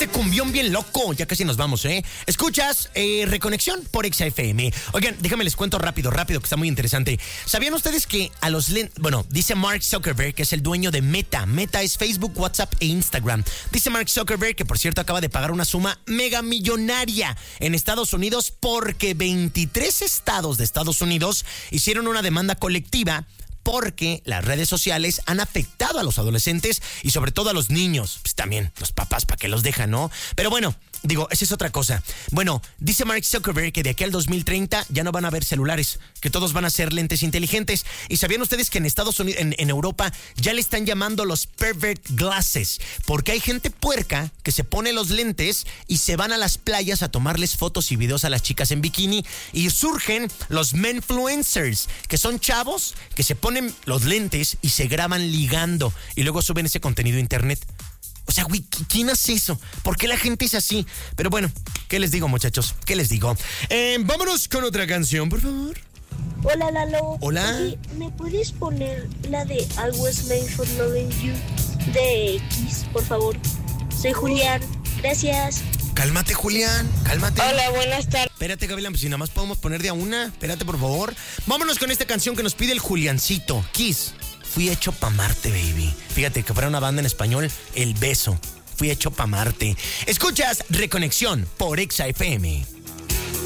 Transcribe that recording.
este cumbión bien loco. Ya casi nos vamos, ¿eh? Escuchas Reconexión por Exa FM. Oigan, déjame les cuento rápido, que está muy interesante. ¿Sabían ustedes que a los bueno, dice Mark Zuckerberg, que es el dueño de Meta. Meta es Facebook, WhatsApp e Instagram. Dice Mark Zuckerberg que, por cierto, acaba de pagar una suma mega millonaria en Estados Unidos porque 23 estados de Estados Unidos hicieron una demanda colectiva porque las redes sociales han afectado a los adolescentes y sobre todo a los niños. Pues también los papás, ¿para qué los dejan, no? Pero bueno, digo, esa es otra cosa. Bueno, dice Mark Zuckerberg que de aquí al 2030 ya no van a haber celulares, que todos van a ser lentes inteligentes. ¿Y sabían ustedes que en Estados Unidos, en Europa, ya le están llamando los pervert glasses? Porque hay gente puerca que se pone los lentes y se van a las playas a tomarles fotos y videos a las chicas en bikini, y surgen los menfluencers, que son chavos que se ponen los lentes y se graban ligando y luego suben ese contenido a internet. O sea, güey, ¿quién hace eso? ¿Por qué la gente es así? Pero bueno, ¿qué les digo, muchachos? ¿Qué les digo? Vámonos con otra canción, por favor. Hola, Lalo. Hola. Oye, ¿me puedes poner la de I Was Made for Loving You de Kiss, por favor? Soy Julián. Gracias. Cálmate, Julián, cálmate. Hola, buenas tardes. Espérate, Gabriela, pues si nada más podemos poner de a una. Espérate, por favor. Vámonos con esta canción que nos pide el Juliancito. Kiss. Fui hecho pa' amarte, baby. Fíjate que fuera una banda en español, El Beso. Fui hecho pa' amarte. Escuchas Reconexión por Exa FM.